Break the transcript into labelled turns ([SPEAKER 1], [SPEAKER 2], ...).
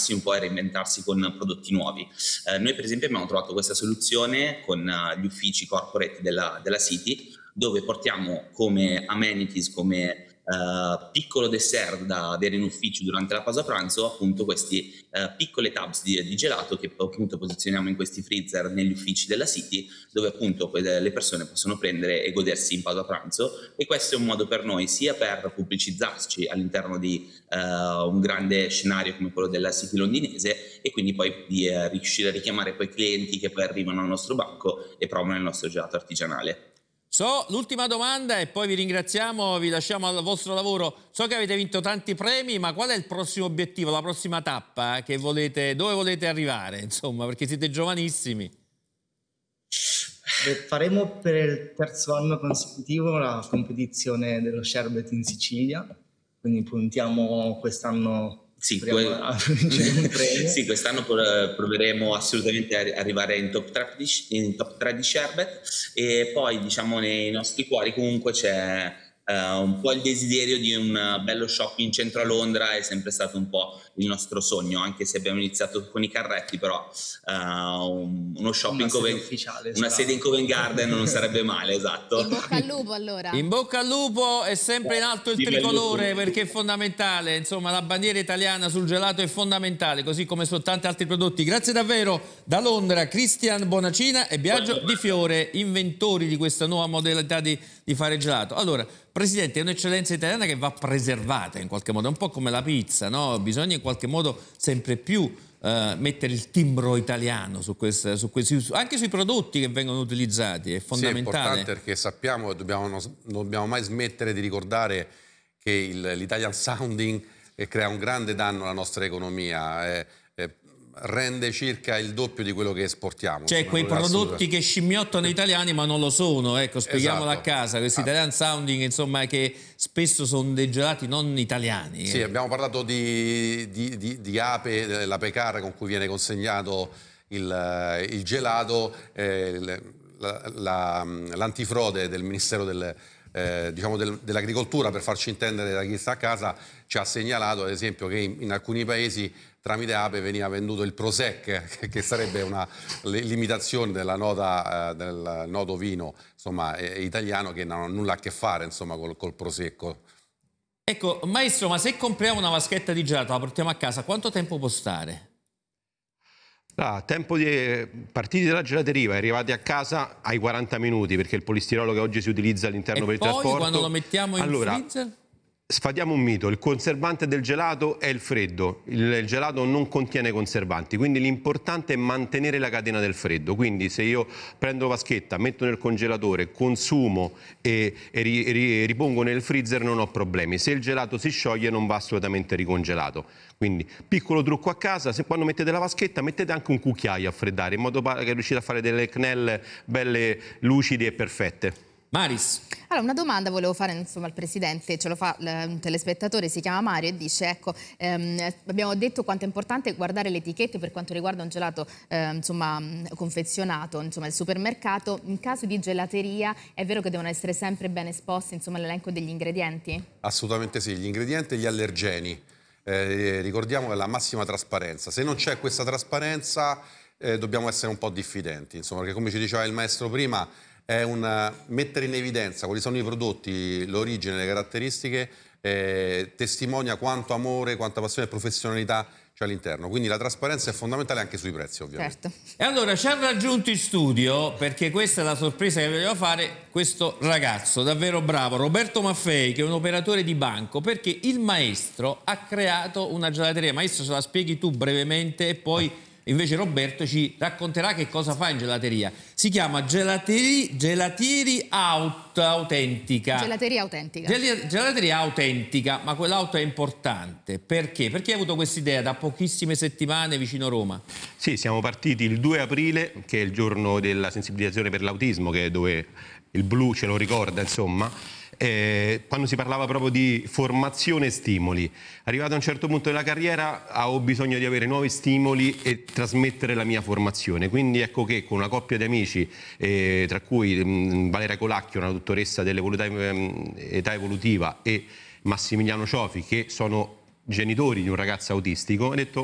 [SPEAKER 1] riprogramarsi un po' e reinventarsi con prodotti nuovi. Noi per esempio abbiamo trovato questa soluzione con gli uffici corporate della City, dove portiamo come amenities, come piccolo dessert da avere in ufficio durante la pausa pranzo, appunto questi piccole tabs di gelato che appunto posizioniamo in questi freezer negli uffici della City, dove appunto le persone possono prendere e godersi in pausa pranzo. E questo è un modo per noi sia per pubblicizzarci all'interno di un grande scenario come quello della City londinese, e quindi poi di riuscire a richiamare poi clienti che poi arrivano al nostro banco e provano il nostro gelato artigianale.
[SPEAKER 2] L'ultima domanda e poi vi ringraziamo, vi lasciamo al vostro lavoro. So che avete vinto tanti premi, ma qual è il prossimo obiettivo, la prossima tappa che volete, dove volete arrivare, insomma, perché siete giovanissimi?
[SPEAKER 3] Faremo per il terzo anno consecutivo la competizione dello Sherbet in Sicilia, quindi puntiamo quest'anno. Sì,
[SPEAKER 1] sì, quest'anno proveremo assolutamente a arrivare in top 3 di Sherbet, e poi diciamo nei nostri cuori comunque c'è un po' il desiderio di un bello shopping in centro a Londra. È sempre stato un po' il nostro sogno, anche se abbiamo iniziato con i carretti, però uno shopping, una sede in Covent Garden non sarebbe male, esatto.
[SPEAKER 4] In bocca al lupo allora.
[SPEAKER 2] In bocca al lupo, è sempre in alto il tricolore, perché è fondamentale, insomma la bandiera italiana sul gelato è fondamentale, così come su tanti altri prodotti. Grazie davvero da Londra Cristian Bonacina e Biagio Di Fiore, inventori di questa nuova modalità di fare gelato. Allora, Presidente, è un'eccellenza italiana che va preservata in qualche modo, è un po' come la pizza, no? Bisogna in qualche modo sempre più mettere il timbro italiano su questi, anche sui prodotti che vengono utilizzati, è fondamentale.
[SPEAKER 5] Sì, è importante perché sappiamo che non dobbiamo mai smettere di ricordare che l'Italian sounding crea un grande danno alla nostra economia. Rende circa il doppio di quello che esportiamo.
[SPEAKER 2] Cioè quei prodotti che scimmiottano italiani ma non lo sono, ecco, spieghiamolo a casa, questi Italian sounding, insomma, che spesso sono dei gelati non italiani.
[SPEAKER 5] Sì, abbiamo parlato di Ape, la Pecar con cui viene consegnato il gelato, l'antifrode del Ministero dell'Agricoltura, per farci intendere da chi sta a casa, ci ha segnalato ad esempio che in alcuni paesi tramite Ape veniva venduto il Prosec, che sarebbe una limitazione del noto vino, insomma, italiano, che non ha nulla a che fare, insomma, col Prosecco.
[SPEAKER 2] Ecco, maestro, ma se compriamo una vaschetta di gelato, la portiamo a casa, quanto tempo può stare?
[SPEAKER 6] Tempo di partiti dalla gelateria, arrivati a casa ai 40 minuti, perché il polistirolo che oggi si utilizza all'interno per il trasporto.
[SPEAKER 2] E poi quando lo mettiamo in freezer?
[SPEAKER 6] Sfatiamo un mito, il conservante del gelato è il freddo, il gelato non contiene conservanti, quindi l'importante è mantenere la catena del freddo. Quindi se io prendo vaschetta, metto nel congelatore, consumo e ripongo nel freezer, non ho problemi. Se il gelato si scioglie non va assolutamente ricongelato. Quindi piccolo trucco a casa: quando mettete la vaschetta mettete anche un cucchiaio a freddare, in modo che riuscite a fare delle quenelle belle lucide e perfette.
[SPEAKER 2] Maris.
[SPEAKER 4] Allora, una domanda volevo fare, insomma, al Presidente, ce lo fa un telespettatore, si chiama Mario, e dice, ecco, abbiamo detto quanto è importante guardare le etichette per quanto riguarda un gelato, insomma, confezionato, insomma, al supermercato. In caso di gelateria è vero che devono essere sempre ben esposti, insomma, l'elenco degli ingredienti?
[SPEAKER 5] Assolutamente sì, gli ingredienti e gli allergeni. Ricordiamo che la massima trasparenza. Se non c'è questa trasparenza dobbiamo essere un po' diffidenti, insomma, perché come ci diceva il maestro prima, è mettere in evidenza quali sono i prodotti, l'origine, le caratteristiche, testimonia quanto amore, quanta passione e professionalità c'è all'interno. Quindi la trasparenza è fondamentale anche sui prezzi, ovviamente.
[SPEAKER 4] Certo.
[SPEAKER 2] E allora ci ha raggiunto in studio, perché questa è la sorpresa che volevo fare, questo ragazzo davvero bravo, Roberto Maffei, che è un operatore di banco, perché il maestro ha creato una gelateria. Maestro, ce la spieghi tu brevemente e poi invece Roberto ci racconterà che cosa fa in gelateria. Si chiama Gelatieri Autentica.
[SPEAKER 4] Gelateria Autentica.
[SPEAKER 2] Gelateria Autentica, ma quell'auto è importante. Perché? Perché hai avuto questa idea da pochissime settimane vicino Roma?
[SPEAKER 6] Sì, siamo partiti il 2 aprile, che è il giorno della sensibilizzazione per l'autismo, che è dove il blu ce lo ricorda, insomma. Quando si parlava proprio di formazione e stimoli. Arrivato a un certo punto della carriera ho bisogno di avere nuovi stimoli e trasmettere la mia formazione, quindi ecco che con una coppia di amici, tra cui Valeria Colacchio, una dottoressa dell'età evolutiva, e Massimiliano Ciofi, che sono genitori di un ragazzo autistico, ho detto: